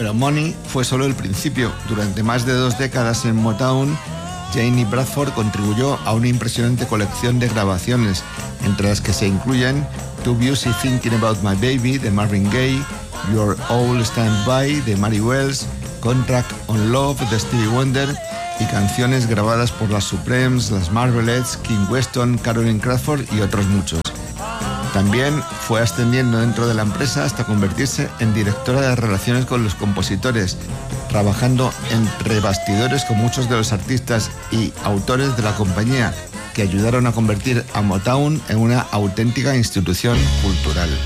Pero Money fue solo el principio. Durante más de 2 décadas en Motown, Janie Bradford contribuyó a una impresionante colección de grabaciones, entre las que se incluyen Too Busy Thinking About My Baby de Marvin Gaye, You're All Stand By de Mary Wells, Contract on Love de Stevie Wonder y canciones grabadas por las Supremes, las Marvelettes, King Weston, Caroline Crawford y otros muchos. También fue ascendiendo dentro de la empresa hasta convertirse en directora de relaciones con los compositores, trabajando entre bastidores con muchos de los artistas y autores de la compañía, que ayudaron a convertir a Motown en una auténtica institución cultural.